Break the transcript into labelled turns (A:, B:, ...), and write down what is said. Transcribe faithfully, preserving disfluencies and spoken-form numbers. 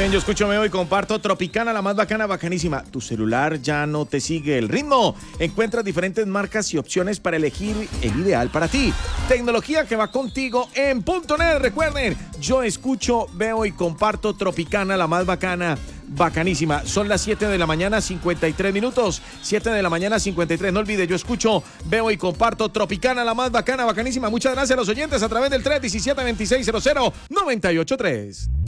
A: También yo escucho, veo y comparto Tropicana, la más bacana, bacanísima. Tu celular ya no te sigue el ritmo. Encuentras diferentes marcas y opciones para elegir el ideal para ti. Tecnología que va contigo en punto net. Recuerden, yo escucho, veo y comparto Tropicana, la más bacana, bacanísima. Son las siete de la mañana, cincuenta y tres minutos. siete de la mañana, cincuenta y tres. No olvides, yo escucho, veo y comparto Tropicana, la más bacana, bacanísima. Muchas gracias a los oyentes a través del tres diecisiete veintiséis cero cero noventa y ocho tres.